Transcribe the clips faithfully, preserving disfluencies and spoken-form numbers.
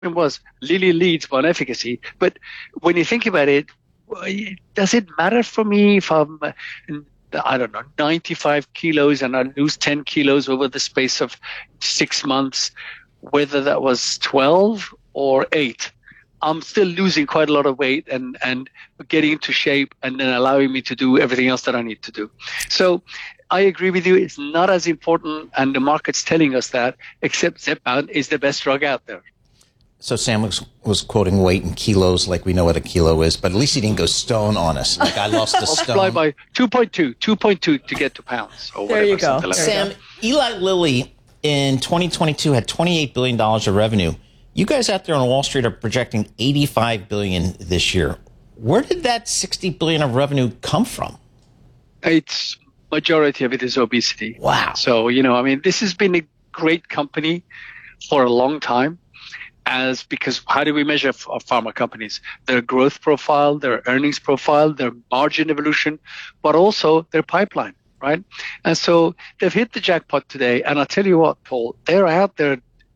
was Lilly leads on efficacy. But when you think about it, does it matter for me if I'm, I don't know, ninety-five kilos and I lose ten kilos over the space of six months, whether that was twelve or eight? I'm still losing quite a lot of weight and, and getting into shape and then allowing me to do everything else that I need to do. So I agree with you. It's not as important, and the market's telling us that, except Zepbound is the best drug out there. So Sam was, was quoting weight in kilos like we know what a kilo is, but at least he didn't go stone on us. Like I lost a stone. Multiply by two point two, two point two to get to pounds. Or there whatever, you go. Like Sam, that. Eli Lilly in twenty twenty-two had twenty-eight billion dollars of revenue. You guys out there on Wall Street are projecting eighty-five billion dollars this year. Where did that sixty billion dollars of revenue come from? It's majority of it is obesity. Wow. So, you know, I mean, this has been a great company for a long time. As because how do we measure f- pharma companies? Their growth profile, their earnings profile, their margin evolution, but also their pipeline, right? And so they've hit the jackpot today. And I'll tell you what, Paul, they're out there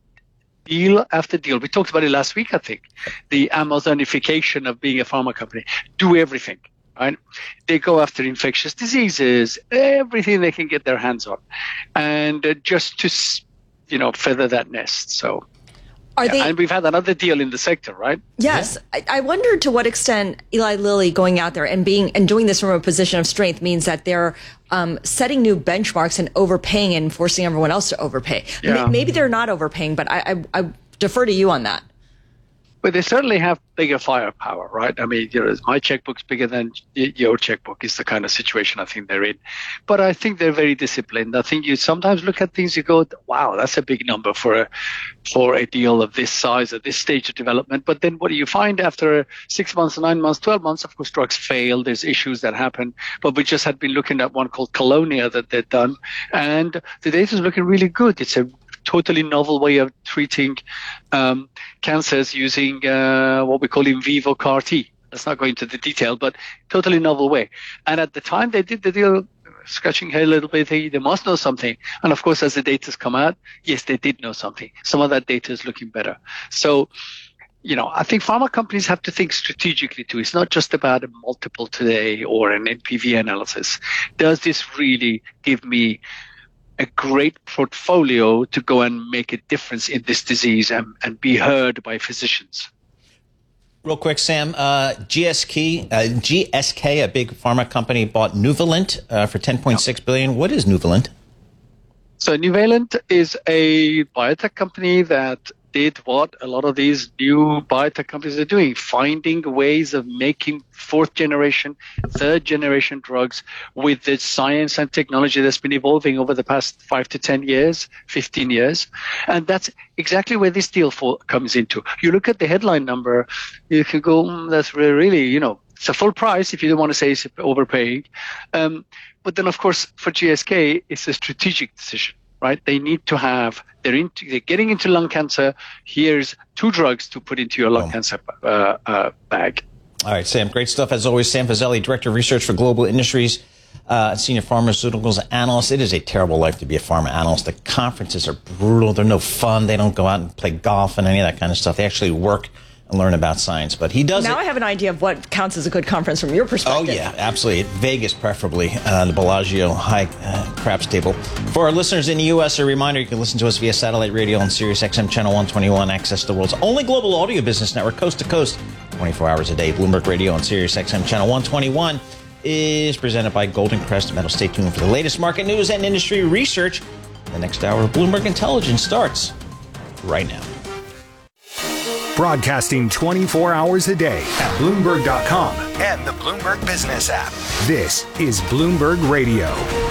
deal after deal. We talked about it last week, I think. The Amazonification of being a pharma company. Do everything, right? They go after infectious diseases, everything they can get their hands on. And uh, just to, you know, feather that nest. So. Are Yeah, they, and we've had another deal in the sector, right? yes. Yeah. I, I wonder to what extent Eli Lilly going out there and being and doing this from a position of strength means that they're um, setting new benchmarks and overpaying and forcing everyone else to overpay. Yeah. M- maybe they're not overpaying, but I, I, I defer to you on that. But they certainly have bigger firepower, right? I mean, you know, my checkbook's bigger than y- your checkbook is the kind of situation I think they're in. But I think they're very disciplined. I think you sometimes look at things, you go, wow, that's a big number for a, for a deal of this size at this stage of development. But then what do you find after six months, nine months, twelve months? Of course, drugs fail. There's issues that happen. But we just had been looking at one called Colonia that they've done. And the data is looking really good. It's a totally novel way of treating um, cancers using uh, what we call in vivo C A R T. Let's not go into the detail, but totally novel way. And at the time they did the deal, scratching head a little bit, they, they must know something. And of course, as the data's come out, yes, they did know something. Some of that data is looking better. So, you know, I think pharma companies have to think strategically too. It's not just about a multiple today or an N P V analysis. Does this really give me a great portfolio to go and make a difference in this disease and, and be heard by physicians? Real quick, Sam, uh, G S K, uh, G S K, a big pharma company, bought Nuvalent uh, for ten point six billion dollars. What is Nuvalent? So Nuvalent is a biotech company that did what a lot of these new biotech companies are doing, finding ways of making fourth generation, third generation drugs with the science and technology that's been evolving over the past five to ten years, fifteen years. And that's exactly where this deal for, comes into. You look at the headline number, you can go, mm, that's really, you know, it's a full price if you don't want to say it's overpaying. Um, but then, of course, for G S K, it's a strategic decision. Right? They need to have, they're, into, they're getting into lung cancer. Here's two drugs to put into your lung oh. cancer uh, uh, bag. All right, Sam, great stuff. As always, Sam Fazeli, Director of Research for Global Industries, uh, Senior Pharmaceuticals Analyst. It is a terrible life to be a pharma analyst. The conferences are brutal. They're no fun. They don't go out and play golf and any of that kind of stuff. They actually work and learn about science. But he does Now it. I have an idea of what counts as a good conference from your perspective. Oh, yeah, absolutely. Vegas, preferably, uh, the Bellagio High uh, Craps Table. For our listeners in the U S, a reminder, you can listen to us via satellite radio on Sirius X M Channel one twenty-one. Access the world's only global audio business network, coast to coast, twenty-four hours a day. Bloomberg Radio on Sirius X M Channel one twenty-one is presented by Golden Crest Metal. Stay tuned for the latest market news and industry research. The next hour of Bloomberg Intelligence starts right now. Broadcasting twenty-four hours a day at Bloomberg dot com and the Bloomberg Business app. This is Bloomberg Radio.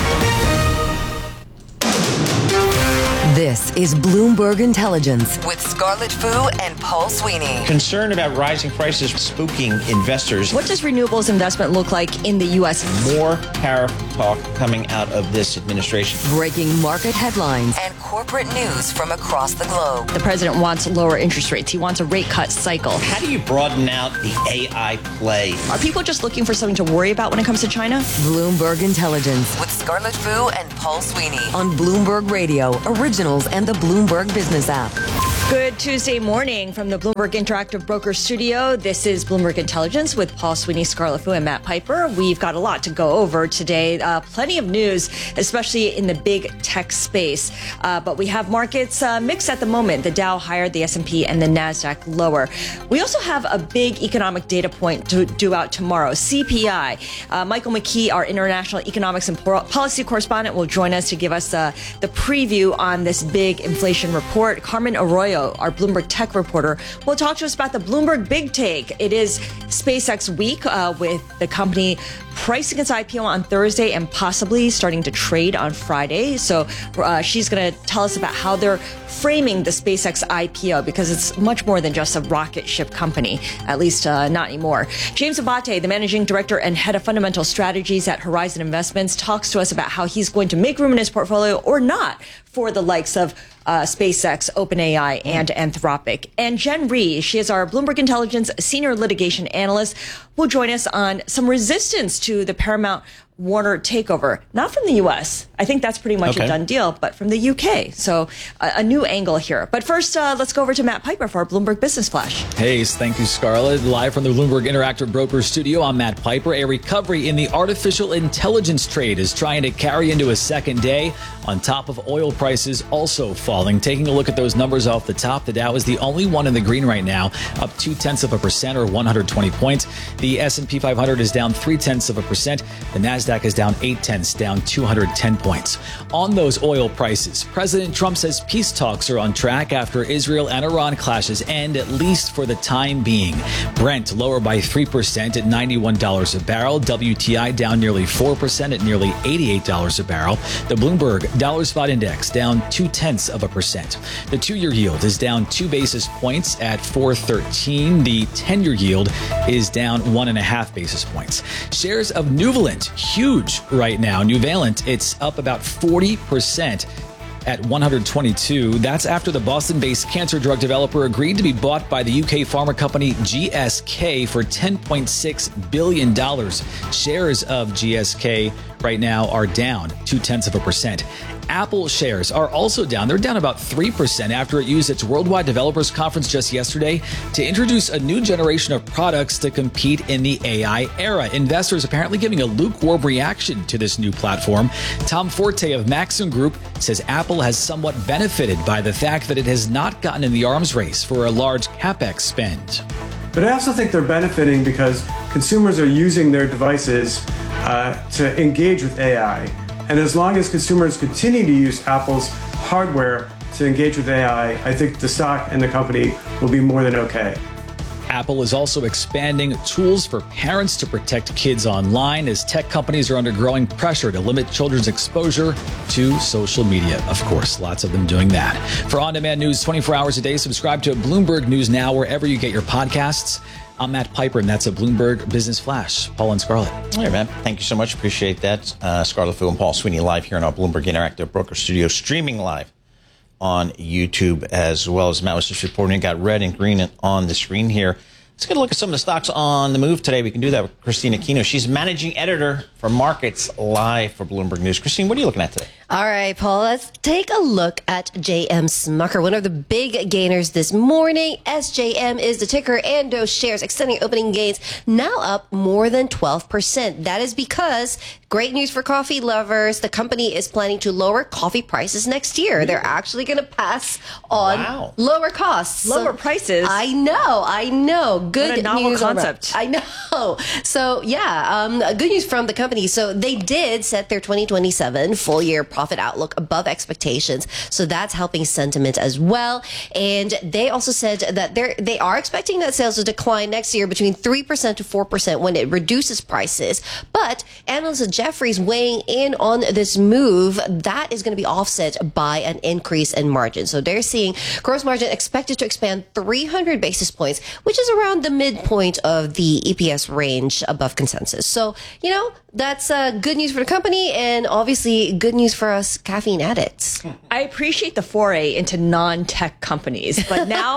This is Bloomberg Intelligence with Scarlett Fu and Paul Sweeney. Concern about rising prices spooking investors. What does renewables investment look like in the U S? More tariff talk coming out of this administration. Breaking market headlines and corporate news from across the globe. The president wants lower interest rates. He wants a rate cut cycle. How do you broaden out the A I play? Are people just looking for something to worry about when it comes to China? Bloomberg Intelligence with Scarlett Fu and Paul Sweeney on Bloomberg Radio, originals, and the Bloomberg Business app. Good Tuesday morning from the Bloomberg Interactive Broker Studio. This is Bloomberg Intelligence with Paul Sweeney, Scarlett Fu, and Matt Piper. We've got a lot to go over today. Uh, plenty of news, especially in the big tech space. Uh, but we have markets uh, mixed at the moment. The Dow higher, the S and P, and the NASDAQ lower. We also have a big economic data point to due out tomorrow, C P I. Uh, Michael McKee, our international economics and policy correspondent, will join us to give us uh, the preview on this big inflation report. Carmen Arroyo, our Bloomberg tech reporter, will talk to us about the Bloomberg Big Take. It is SpaceX week uh, with the company pricing its I P O on Thursday and possibly starting to trade on Friday. So uh, she's going to tell us about how they're framing the SpaceX I P O, because it's much more than just a rocket ship company, at least uh, not anymore. James Abate, the managing director and head of fundamental strategies at Horizon Investments, talks to us about how he's going to make room in his portfolio or not for the likes of uh, SpaceX, OpenAI, and Anthropic. And Jen Rhee, she is our Bloomberg Intelligence senior litigation analyst, will join us on some resistance to the Paramount Warner takeover, not from the U S. I think that's pretty much okay. a done deal, but from the U K. So a, a new angle here. But first, uh, let's go over to Matt Piper for our Bloomberg Business Flash. Hey, thank you, Scarlett. Live from the Bloomberg Interactive Broker Studio, I'm Matt Piper. A recovery in the artificial intelligence trade is trying to carry into a second day on top of oil prices also falling. Taking a look at those numbers off the top, the Dow is the only one in the green right now, up two tenths of a percent or one hundred twenty points. The S and P five hundred is down three tenths of a percent. The NASDAQ is down eight tenths, down two hundred ten points. On those oil prices, President Trump says peace talks are on track after Israel and Iran clashes end, at least for the time being. Brent lower by three percent at ninety-one dollars a barrel. W T I down nearly four percent at nearly eighty-eight dollars a barrel. The Bloomberg Dollar Spot Index down two tenths of a percent. The two-year yield is down two basis points at four thirteen. The ten-year yield is down one and a half basis points. Shares of Nuvalent, huge right now. Nuvalent, it's up about forty percent at one hundred twenty-two. That's after the Boston-based cancer drug developer agreed to be bought by the U K pharma company G S K for ten point six billion dollars. Shares of G S K right now are down two tenths of a percent. Apple shares are also down. They're down about three percent after it used its Worldwide Developers Conference just yesterday to introduce a new generation of products to compete in the A I era. Investors apparently giving a lukewarm reaction to this new platform. Tom Forte of Maxim Group says Apple has somewhat benefited by the fact that it has not gotten in the arms race for a large CapEx spend. But I also think they're benefiting because consumers are using their devices uh, to engage with A I. And as long as consumers continue to use Apple's hardware to engage with A I, I think the stock and the company will be more than okay. Apple is also expanding tools for parents to protect kids online as tech companies are under growing pressure to limit children's exposure to social media. Of course, lots of them doing that. For on-demand news twenty-four hours a day, subscribe to Bloomberg News Now wherever you get your podcasts. I'm Matt Piper, and that's a Bloomberg Business Flash. Paul and Scarlett. All right, man. Thank you so much. Appreciate that. Uh, Scarlett Fu and Paul Sweeney live here in our Bloomberg Interactive Broker Studio, streaming live on YouTube as well. As Matt was just reporting, got red and green on the screen here. Let's get a look at some of the stocks on the move today. We can do that with Christina Aquino. She's managing editor for Markets Live for Bloomberg News. Christine, what are you looking at today? All right, Paul, let's take a look at J M Smucker, one of the big gainers this morning. S J M is the ticker, and those shares extending opening gains now up more than twelve percent. That is because, great news for coffee lovers, the company is planning to lower coffee prices next year. They're actually going to pass on wow. lower costs. Lower so, prices? I know, I know. Good what a novel news. concept. I know. So, yeah, um, good news from the company. So they did set their twenty twenty-seven full year profit outlook above expectations. So that's helping sentiment as well. And they also said that they're, they are expecting net sales to decline next year between three percent to four percent when it reduces prices. But analysts at Jefferies weighing in on this move, that is going to be offset by an increase in margin. So they're seeing gross margin expected to expand three hundred basis points, which is around the midpoint of the E P S range above consensus. So, you know, that's uh, good news for the company and obviously good news for us caffeine addicts. I appreciate the foray into non-tech companies, but now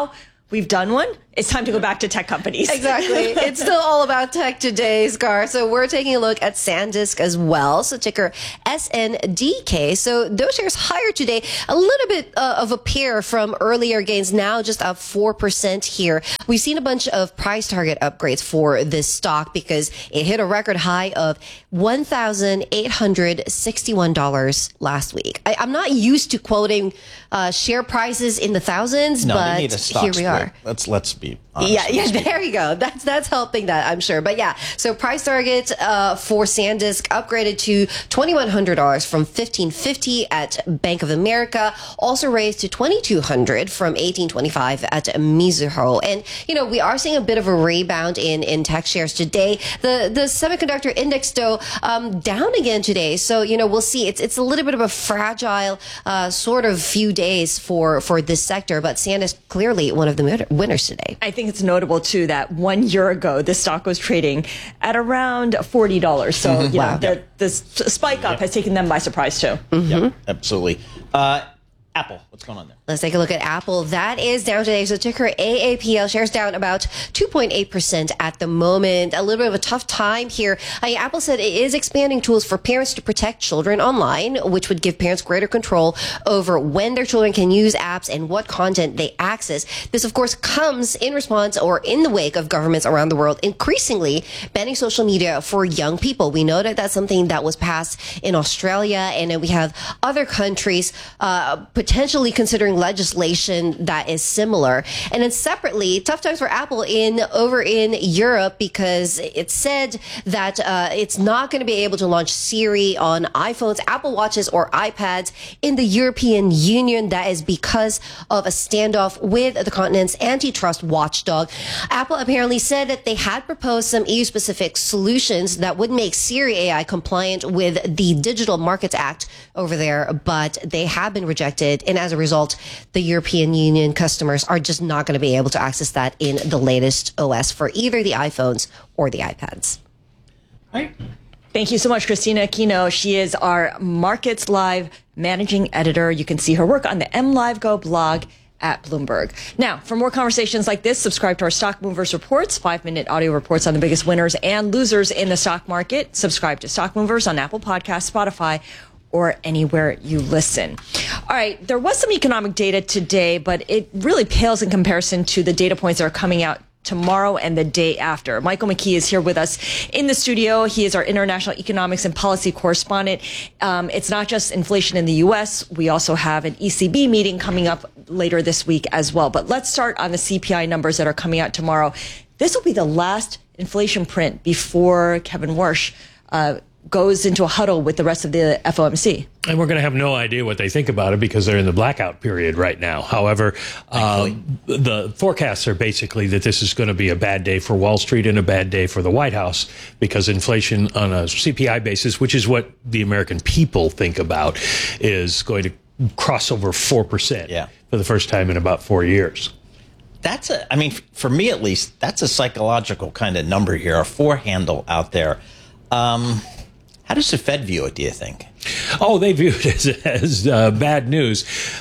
we've done one. It's time to go back to tech companies. Exactly. It's still all about tech today, Scar. So we're taking a look at SanDisk as well. So ticker S N D K. So those shares higher today, a little bit uh, of a pair from earlier gains, now just up four percent here. We've seen a bunch of price target upgrades for this stock because it hit a record high of one thousand eight hundred sixty-one dollars last week. I, I'm not used to quoting uh, share prices in the thousands, no, but they need a stock here we split. are. Let's let's be honest. Yeah, yeah, there you go. That's that's helping that, I'm sure. But yeah, so price target uh, for SanDisk upgraded to twenty-one hundred dollars from fifteen fifty at Bank of America, also raised to twenty-two hundred from eighteen twenty-five at Mizuho. And you know, we are seeing a bit of a rebound in in tech shares today. The the semiconductor index though um, down again today. So you know, we'll see. It's it's a little bit of a fragile uh, sort of few days for for this sector, but SanDisk clearly one of the winners today. I think it's notable too that one year ago the stock was trading at around forty dollars. So mm-hmm. yeah, wow. the, yep. the spike up yep. has taken them by surprise too. Mm-hmm. Yep, absolutely. Uh, Apple, what's going on there? Let's take a look at Apple. That is down today. So ticker A A P L, shares down about two point eight percent at the moment. A little bit of a tough time here. Uh, Apple said it is expanding tools for parents to protect children online, which would give parents greater control over when their children can use apps and what content they access. This, of course, comes in response or in the wake of governments around the world increasingly banning social media for young people. We know that that's something that was passed in Australia, and then we have other countries uh, potentially considering legislation that is similar. And then separately, tough times for Apple in over in Europe because it said that uh, it's not going to be able to launch Siri on iPhones, Apple Watches, or iPads in the European Union. That is because of a standoff with the continent's antitrust watchdog. Apple apparently said that they had proposed some E U-specific solutions that would make Siri A I compliant with the Digital Markets Act over there, but they have been rejected. And as a result, the European Union customers are just not going to be able to access that in the latest O S for either the iPhones or the iPads. All right. Thank you so much, Christina Aquino. She is our Markets Live managing editor. You can see her work on the MLiveGo blog at Bloomberg. Now, for more conversations like this, subscribe to our Stock Movers Reports, five-minute audio reports on the biggest winners and losers in the stock market. Subscribe to Stock Movers on Apple Podcasts, Spotify, or anywhere you listen. All right, there was some economic data today, but it really pales in comparison to the data points that are coming out tomorrow and the day after. Michael McKee is here with us in the studio. He is our international economics and policy correspondent. Um, it's not just inflation in the U S. We also have an E C B meeting coming up later this week as well. But let's start on the C P I numbers that are coming out tomorrow. This will be the last inflation print before Kevin Warsh uh, goes into a huddle with the rest of the F O M C. And we're going to have no idea what they think about it because they're in the blackout period right now. However, uh, the forecasts are basically that this is going to be a bad day for Wall Street and a bad day for the White House because inflation on a C P I basis, which is what the American people think about, is going to cross over four percent yeah. for the first time in about four years. That's a, I mean, for me at least, that's a psychological kind of number here, a four handle out there. Um, How does the Fed view it, do you think? Oh, they view it as, as uh, bad news.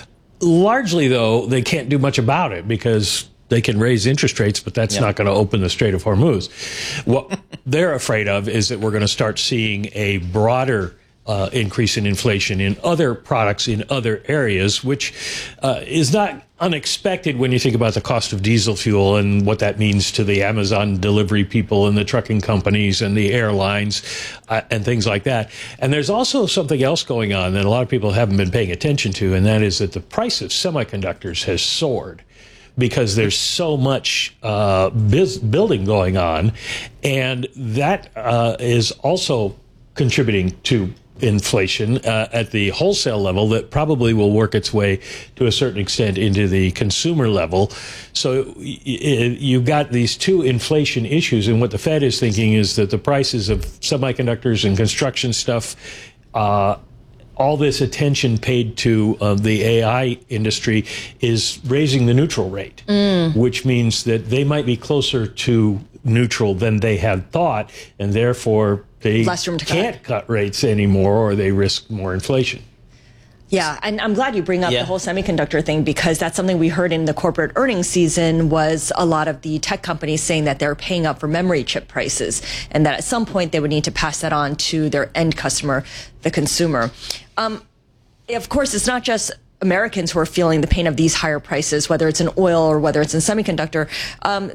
Largely, though, they can't do much about it because they can raise interest rates, but that's yep. not going to open the Strait of Hormuz. What they're afraid of is that we're going to start seeing a broader uh, increase in inflation in other products in other areas, which uh, is not unexpected when you think about the cost of diesel fuel and what that means to the Amazon delivery people and the trucking companies and the airlines uh, and things like that. And there's also something else going on that a lot of people haven't been paying attention to, and that is that the price of semiconductors has soared because there's so much uh, biz- building going on, and that uh, is also contributing to inflation uh, at the wholesale level that probably will work its way to a certain extent into the consumer level. So y- y- you've got these two inflation issues, and what the Fed is thinking is that the prices of semiconductors and construction stuff, uh, all this attention paid to uh, the A I industry is raising the neutral rate, mm. which means that they might be closer to neutral than they had thought, and therefore they can't cut. cut rates anymore, or they risk more inflation. Yeah, and I'm glad you bring up Yeah. the whole semiconductor thing, because that's something we heard in the corporate earnings season, was a lot of the tech companies saying that they're paying up for memory chip prices, and that at some point they would need to pass that on to their end customer, the consumer. Um, of course, it's not just Americans who are feeling the pain of these higher prices, whether it's in oil or whether it's in semiconductor. Um,